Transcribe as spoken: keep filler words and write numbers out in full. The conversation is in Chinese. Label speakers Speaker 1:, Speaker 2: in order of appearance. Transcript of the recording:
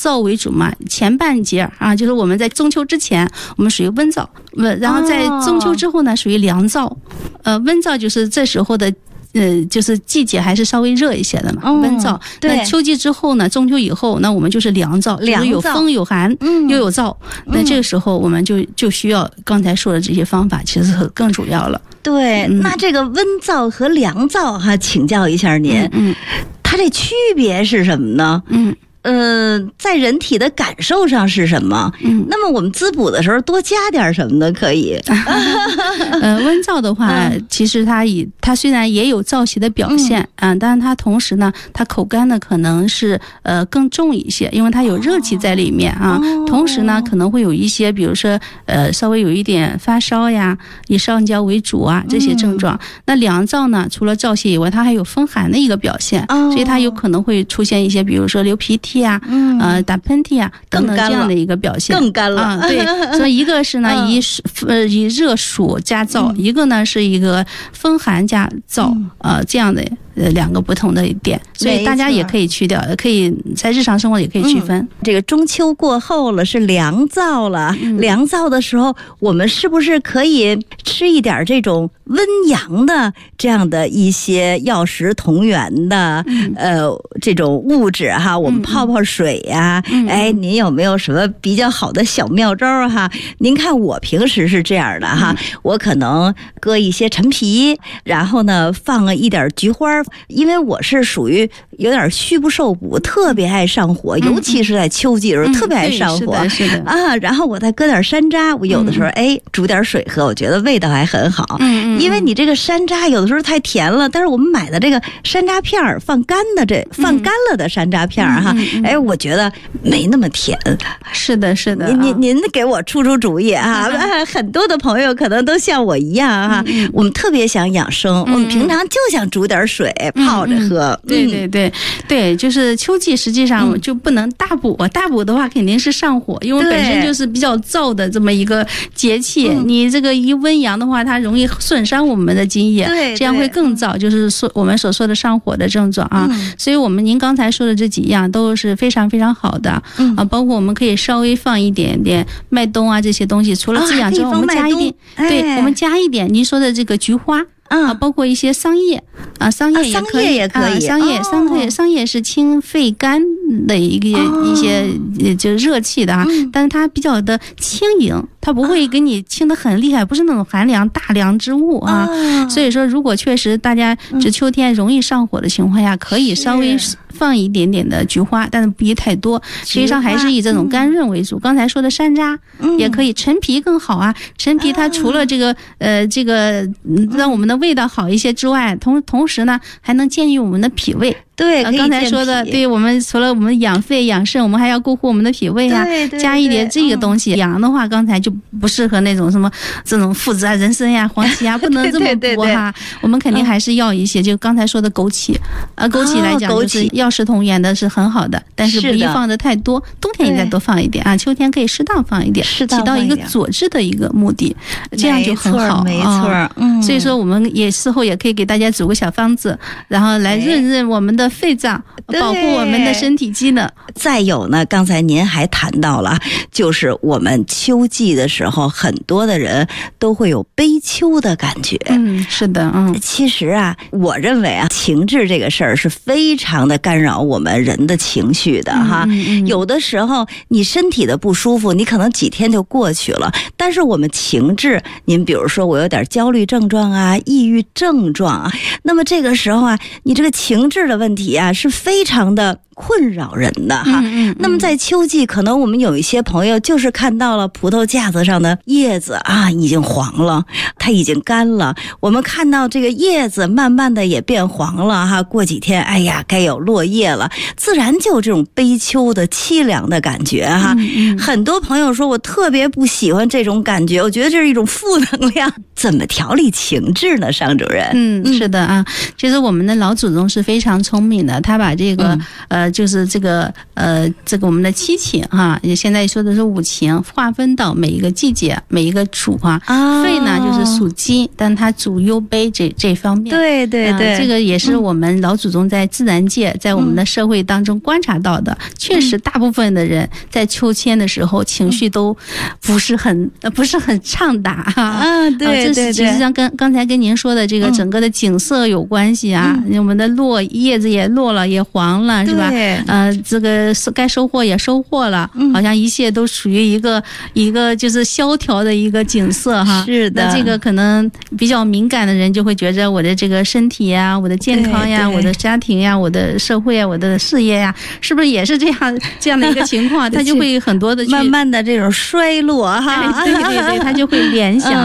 Speaker 1: 燥为主嘛，前半节啊，就是我们在中秋之前，我们属于温燥，然后在中秋之后呢，属于凉燥。呃，温燥就是这时候的。呃，就是季节还是稍微热一些的嘛，嗯、温燥。那秋季之后呢，中秋以后，那我们就是凉燥，
Speaker 2: 凉燥
Speaker 1: 就是有风有寒，嗯、又有燥。那这个时候我们就就需要刚才说的这些方法，其实更主要了。
Speaker 2: 对，嗯、那这个温燥和凉燥哈，请教一下您，嗯，它这区别是什么呢？嗯。呃，在人体的感受上是什么？嗯，那么我们滋补的时候多加点什么呢？可以。
Speaker 1: 呃，温燥的话，嗯、其实它以它虽然也有燥邪的表现，嗯、啊，但是它同时呢，它口干呢可能是呃更重一些，因为它有热气在里面啊。哦、同时呢，可能会有一些，比如说呃稍微有一点发烧呀，以上焦为主啊这些症状。嗯、那凉燥呢，除了燥邪以外，它还有风寒的一个表现，哦、所以它有可能会出现一些，比如说流鼻涕。啊，嗯，呃，打喷嚏啊，等等这样的一个表现，
Speaker 2: 更干了
Speaker 1: 啊。对，所以一个是呢，以呃以热暑加燥，嗯、一个呢是一个风寒加燥，嗯、呃这样的呃两个不同的点，所以大家也可以去掉，可以在日常生活也可以区分。嗯、
Speaker 2: 这个中秋过后了，是凉燥了，嗯、凉燥的时候，我们是不是可以吃一点这种温阳的这样的一些药食同源的、嗯、呃这种物质哈？我们泡泡水呀、啊，嗯、哎，您有没有什么比较好的小妙招哈？您看我平时是这样的哈，嗯、我可能搁一些陈皮，然后呢放了一点菊花，因为我是属于有点虚不受补，特别爱上火，嗯、尤其是在秋季的时候、嗯、特别爱上火，
Speaker 1: 嗯、是的，是的
Speaker 2: 啊。然后我再搁点山楂，我有的时候、嗯、哎煮点水喝，我觉得味道还很好。嗯嗯。因为你这个山楂有的时候太甜了，但是我们买的这个山楂片儿放干的这放干了的山楂片儿哈，嗯嗯、哎，我觉得没那么甜。
Speaker 1: 是的，是的。
Speaker 2: 您您您给我出出主意啊！嗯、很多的朋友可能都像我一样哈、嗯，我们特别想养生，嗯、我们平常就想煮点水、嗯、泡着喝。
Speaker 1: 嗯、对对对对，就是秋季实际上就不能大补，嗯、大补的话肯定是上火，因为本身就是比较燥的这么一个节气，你这个一温阳的话，它容易损伤我们的津液，对，这样会更燥，就是说我们所说的上火的症状啊。嗯、所以我们您刚才说的这几样都是非常非常好的，嗯、啊，包括我们可以稍微放一点点麦冬啊这些东西，除了滋养之外，哦、我们加一点，哎、对，我们加一点您说的这个菊花。啊，包括一些桑叶啊，桑叶也可以，
Speaker 2: 也可以，
Speaker 1: 桑叶，桑叶，桑叶是清肺肝的一个一些就是热气的啊，但是它比较的轻盈，它不会给你清得很厉害，不是那种寒凉大凉之物啊。所以说，如果确实大家这秋天容易上火的情况下，可以稍微放一点点的菊花，但是不宜太多。实际上还是以这种甘润为主。刚才说的山楂也可以，陈皮更好啊。陈皮它除了这个呃这个让我们的味道好一些之外，同同时呢还能健运我们的脾胃。
Speaker 2: 对，
Speaker 1: 刚才说的，对我们除了我们养肺养肾，我们还要顾护我们的脾胃啊，
Speaker 2: 对对对，
Speaker 1: 加一点这个东西。养的话，刚才就不适合那种什么这种附子啊、人参呀、黄芪啊，不能这么补哈。我们肯定还是要一些，就刚才说的枸杞，啊，枸杞来讲就是药食同源的，是很好的，但是不宜放的太多。冬天应该多放一点啊，秋天可以适当放一点，起到一个佐治的一个目的，这样就很好。
Speaker 2: 没错，
Speaker 1: 嗯，所以说我们也事后也可以给大家煮个小方子，然后来润润我们的肺脏，保护我们的身体机能。
Speaker 2: 再有呢，刚才您还谈到了，就是我们秋季的时候，很多的人都会有悲秋的感觉。
Speaker 1: 嗯，是的，嗯，
Speaker 2: 其实啊，我认为啊，情志这个事儿是非常的干扰我们人的情绪的哈。嗯嗯、有的时候你身体的不舒服，你可能几天就过去了，但是我们情志，您比如说我有点焦虑症状啊、抑郁症状啊，那么这个时候啊，你这个情志的问题啊，是非常的困扰人的哈。嗯嗯嗯、那么在秋季，可能我们有一些朋友就是看到了葡萄架子上的叶子啊，已经黄了，它已经干了。我们看到这个叶子慢慢的也变黄了哈，过几天，哎呀，该有落叶了，自然就有这种悲秋的凄凉的感觉哈。嗯嗯、很多朋友说我特别不喜欢这种感觉，我觉得这是一种负能量。怎么调理情志呢，尚主任？
Speaker 1: 嗯，是的啊，其实我们的老祖宗是非常聪明的，他把这个、嗯、呃就是这个呃这个我们的七情哈，现在说的是五情，划分到每一个季节每一个处哈。
Speaker 2: 啊，
Speaker 1: 肺呢就是属金，但它主忧悲这这方面。
Speaker 2: 对对对、
Speaker 1: 呃，这个也是我们老祖宗在自然界、嗯、在我们的社会当中观察到的。嗯、确实，大部分的人在秋千的时候情绪都不是很、嗯、不是很畅达哈。
Speaker 2: 嗯，对对对，
Speaker 1: 这其实上跟刚才跟您说的这个整个的景色有关系啊。嗯、我们的落叶子也落了，也黄了，是吧？呃，这个该收获也收获了，嗯、好像一切都处于一个一个就是萧条的一个景色哈。
Speaker 2: 是的，
Speaker 1: 那这个可能比较敏感的人就会觉着我的这个身体呀、我的健康呀、我的家庭呀、我的社会呀、我的事业呀，是不是也是这样这样的一个情况？他就会很多的去
Speaker 2: 慢慢的这种衰落哈。
Speaker 1: 哎、对对对，他就会联想。